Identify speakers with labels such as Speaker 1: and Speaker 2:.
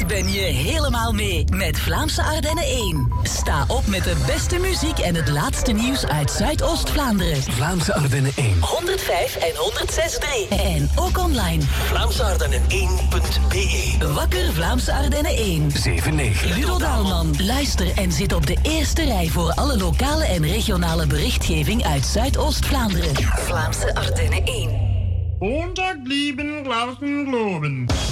Speaker 1: ben je helemaal mee met Vlaamse Ardennen 1. Sta op met de beste muziek en het laatste nieuws uit Zuidoost-Vlaanderen.
Speaker 2: Vlaamse Ardennen 1.
Speaker 1: 105 en 106.3. En ook online.
Speaker 2: VlaamseArdennen1.be.
Speaker 1: Wakker Vlaamse Ardennen 1.
Speaker 2: 7-9.
Speaker 1: Ludo Daalman. Luister en zit op de eerste rij voor alle lokale en regionale berichtgeving uit Zuidoost-Vlaanderen. Vlaamse Ardennen 1.
Speaker 3: Montag blieben Glauben globen.